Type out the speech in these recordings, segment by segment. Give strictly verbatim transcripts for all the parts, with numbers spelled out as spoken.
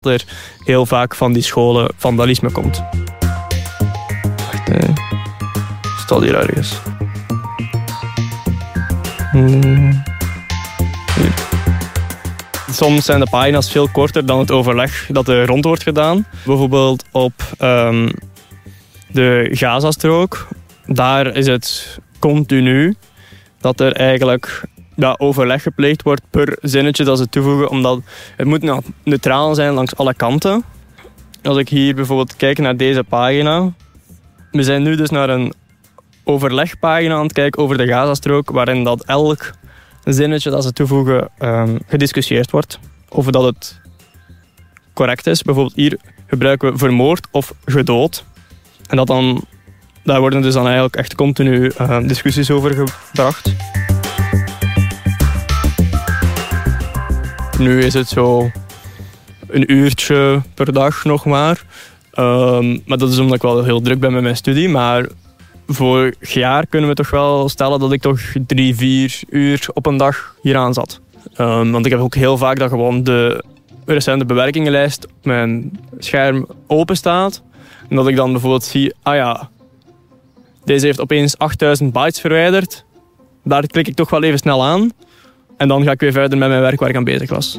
er heel vaak van die scholen vandalisme komt. Wacht, nee. Staat hier ergens. Hmm. Hier. Soms zijn de pagina's veel korter dan het overleg dat er rond wordt gedaan. Bijvoorbeeld op um, de Gazastrook. Daar is het continu dat er eigenlijk ja, overleg gepleegd wordt per zinnetje dat ze toevoegen. Omdat het moet nou neutraal zijn langs alle kanten. Als ik hier bijvoorbeeld kijk naar deze pagina. We zijn nu dus naar een overlegpagina aan het kijken over de Gazastrook. Waarin dat elk zinnetje dat ze toevoegen um, gediscussieerd wordt. Of dat het correct is. Bijvoorbeeld hier gebruiken we vermoord of gedood. En dat dan, daar worden dus dan eigenlijk echt continu uh, discussies over gebracht. Nu is het zo een uurtje per dag nog maar. Um, maar dat is omdat ik wel heel druk ben met mijn studie. Maar vorig jaar kunnen we toch wel stellen dat ik toch drie, vier uur op een dag hieraan zat. Um, want ik heb ook heel vaak dat gewoon de recente bewerkingenlijst op mijn scherm open staat. En dat ik dan bijvoorbeeld zie, ah ja, deze heeft opeens achtduizend bytes verwijderd. Daar klik ik toch wel even snel aan. En dan ga ik weer verder met mijn werk waar ik aan bezig was.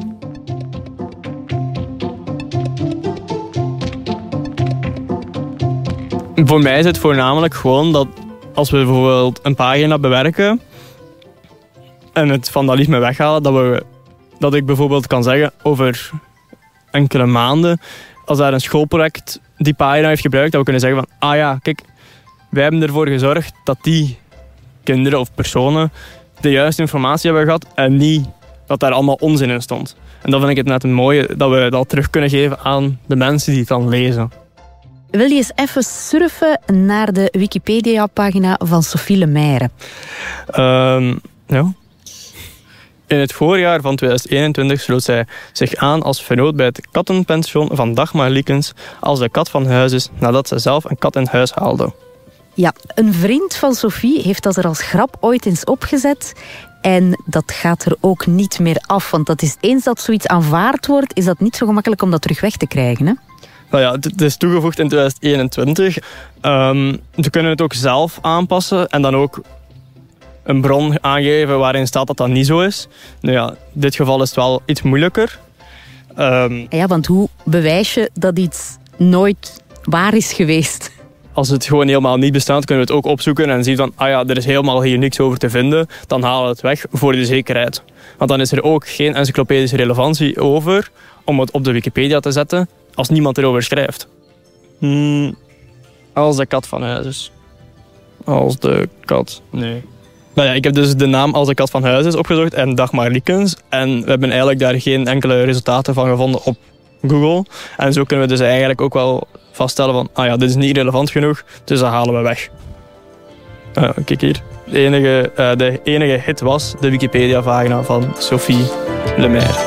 Voor mij is het voornamelijk gewoon dat als we bijvoorbeeld een pagina bewerken en het vandalisme weghalen, dat, we, dat ik bijvoorbeeld kan zeggen over enkele maanden, als daar een schoolproject die pagina heeft gebruikt, dat we kunnen zeggen van, ah ja, kijk, wij hebben ervoor gezorgd dat die kinderen of personen de juiste informatie hebben gehad en niet dat daar allemaal onzin in stond. En dat vind ik het net een mooie, dat we dat terug kunnen geven aan de mensen die het dan lezen. Wil je eens even surfen naar de Wikipedia-pagina van Sophie Lemaire? Um, ja. In het voorjaar van tweeduizend eenentwintig sloot zij zich aan als vernoot bij het kattenpension van Dagmar Liekens als de kat van huis is nadat ze zelf een kat in huis haalde. Ja, een vriend van Sophie heeft dat er als grap ooit eens opgezet. En dat gaat er ook niet meer af. Want dat is, eens dat zoiets aanvaard wordt, is dat niet zo gemakkelijk om dat terug weg te krijgen, hè? Nou ja, het is toegevoegd in tweeduizend eenentwintig. Um, we kunnen het ook zelf aanpassen en dan ook een bron aangeven waarin staat dat dat niet zo is. Nou ja, in dit geval is het wel iets moeilijker. Um, ja, want hoe bewijs je dat iets nooit waar is geweest? Als het gewoon helemaal niet bestaat, kunnen we het ook opzoeken en zien van, ah ja, er is helemaal hier niks over te vinden. Dan halen we het weg voor de zekerheid. Want dan is er ook geen encyclopedische relevantie over om het op de Wikipedia te zetten als niemand erover schrijft. Hmm, als de kat van huis is. Als de kat... Nee. Nou ja, ik heb dus de naam Als de kat van huis is opgezocht en Dagmar Liekens. En we hebben eigenlijk daar geen enkele resultaten van gevonden op Google. En zo kunnen we dus eigenlijk ook wel vaststellen van, ah ja, dit is niet relevant genoeg, dus dat halen we weg. Uh, kijk hier. De enige, uh, de enige hit was de Wikipedia-pagina van Sophie Lemaire.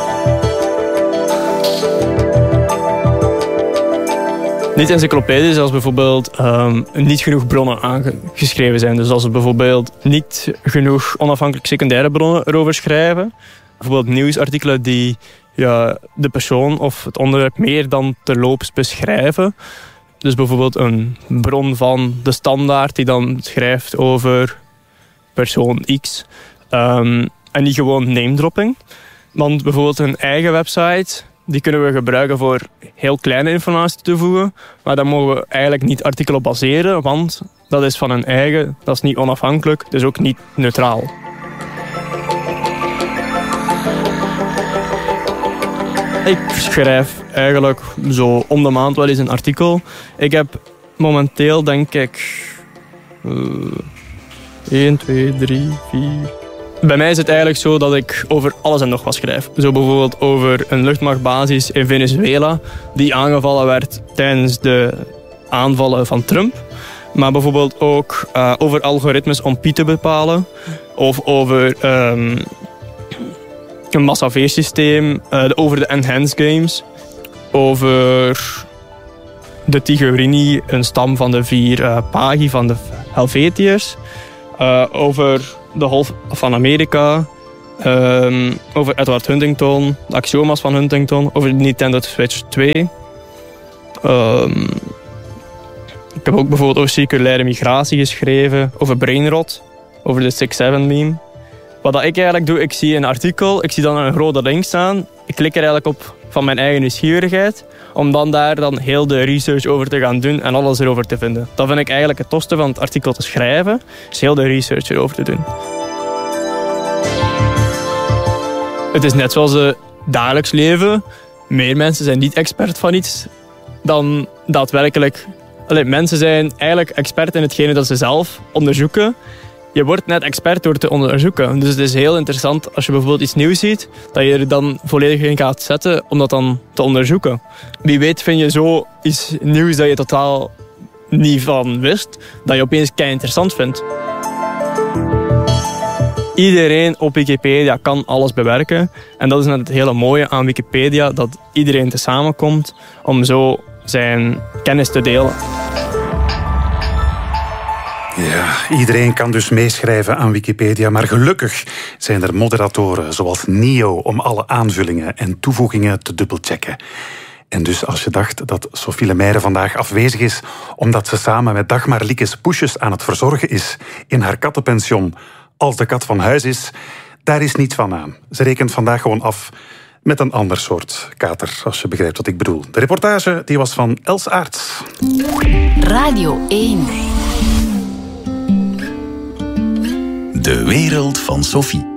Niet encyclopedisch als bijvoorbeeld um, niet genoeg bronnen aangeschreven zijn. Dus als er bijvoorbeeld niet genoeg onafhankelijk secundaire bronnen erover schrijven. Bijvoorbeeld nieuwsartikelen die ja, de persoon of het onderwerp meer dan terloops beschrijven. Dus bijvoorbeeld een bron van de Standaard die dan schrijft over persoon X. Um, en niet gewoon name-dropping. Want bijvoorbeeld een eigen website, die kunnen we gebruiken voor heel kleine informatie toe te voegen. Maar daar mogen we eigenlijk niet artikelen op baseren, want dat is van een eigen, dat is niet onafhankelijk, dus ook niet neutraal. Ik schrijf eigenlijk zo om de maand wel eens een artikel. Ik heb momenteel denk ik uh, één, twee, drie, vier... Bij mij is het eigenlijk zo dat ik over alles en nog wat schrijf. Zo bijvoorbeeld over een luchtmachtbasis in Venezuela die aangevallen werd tijdens de aanvallen van Trump. Maar bijvoorbeeld ook uh, over algoritmes om pi te bepalen. Of over um, een massaveersysteem, uh, over de Enhanced Games. Over de Tigrini, een stam van de vier uh, Pagi van de Helvetiërs. Uh, over de Golf van Amerika. Um, over Edward Huntington, de axioma's van Huntington. Over de Nintendo Switch twee. Um, ik heb ook bijvoorbeeld over circulaire migratie geschreven. Over brainrot. Over de six seven meme. Wat dat ik eigenlijk doe, ik zie een artikel. Ik zie dan een grote link staan. Ik klik er eigenlijk op van mijn eigen nieuwsgierigheid. Om dan daar dan heel de research over te gaan doen en alles erover te vinden. Dat vind ik eigenlijk het tofste van het artikel te schrijven. Is heel de research erover te doen. Het is net zoals het dagelijks leven. Meer mensen zijn niet expert van iets dan daadwerkelijk... Allee, mensen zijn eigenlijk expert in hetgene dat ze zelf onderzoeken. Je wordt net expert door te onderzoeken. Dus het is heel interessant als je bijvoorbeeld iets nieuws ziet, dat je er dan volledig in gaat zetten om dat dan te onderzoeken. Wie weet vind je zo iets nieuws dat je totaal niet van wist, dat je opeens kei interessant vindt. Iedereen op Wikipedia kan alles bewerken. En dat is net het hele mooie aan Wikipedia, dat iedereen te samenkomt om zo zijn kennis te delen. Ja, iedereen kan dus meeschrijven aan Wikipedia, maar gelukkig zijn er moderatoren zoals Nio om alle aanvullingen en toevoegingen te dubbelchecken. En dus als je dacht dat Sophie Lemaire vandaag afwezig is omdat ze samen met Dagmar Liekes poesjes aan het verzorgen is in haar kattenpension als de kat van huis is, daar is niets van aan. Ze rekent vandaag gewoon af met een ander soort kater, als je begrijpt wat ik bedoel. De reportage die was van Els Aerts. Radio één. De wereld van Sophie.